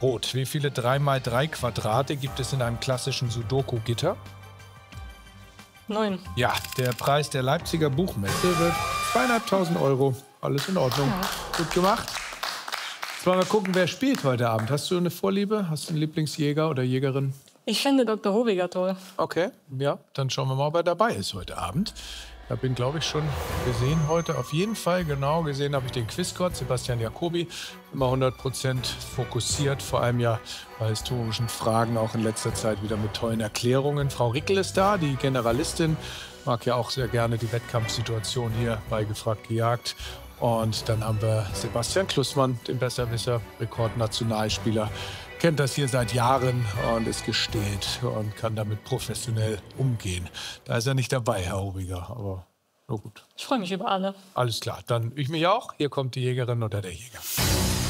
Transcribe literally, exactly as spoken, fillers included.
Rot. Wie viele drei mal drei Quadrate gibt es in einem klassischen Sudoku-Gitter? Neun. Ja, der Preis der Leipziger Buchmesse wird zweieinhalbtausend Euro. Alles in Ordnung. Ja. Gut gemacht. Jetzt wollen wir gucken, wer spielt heute Abend. Hast du eine Vorliebe? Hast du einen Lieblingsjäger oder Jägerin? Ich finde Doktor Hobiger toll. Okay, ja, dann schauen wir mal, ob er dabei ist heute Abend. Ich habe ihn, glaube ich, schon gesehen heute. Auf jeden Fall, genau gesehen habe ich den Quizgott, Sebastian Jacobi. Immer hundert Prozent fokussiert, vor allem ja bei historischen Fragen, auch in letzter Zeit wieder mit tollen Erklärungen. Frau Rickel ist da, die Generalistin, mag ja auch sehr gerne die Wettkampfsituation hier bei Gefragt gejagt. Und dann haben wir Sebastian Klussmann, den Besserwisser, Rekordnationalspieler. Kennt das hier seit Jahren und ist gestählt und kann damit professionell umgehen. Da ist er nicht dabei, Herr Hobiger, aber nur gut. Ich freue mich über alle. Alles klar, dann ich mich auch. Hier kommt die Jägerin oder der Jäger.